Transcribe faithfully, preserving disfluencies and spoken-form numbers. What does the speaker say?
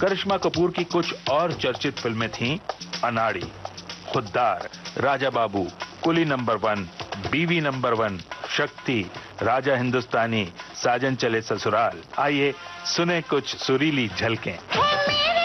करिश्मा कपूर की कुछ और चर्चित फिल्में थीं अनाड़ी, खुद्दार, राजा बाबू, कुली नंबर वन, बीवी नंबर वन, शक्ति, राजा हिंदुस्तानी, साजन चले ससुराल। आइए सुने कुछ सुरीली झलकें।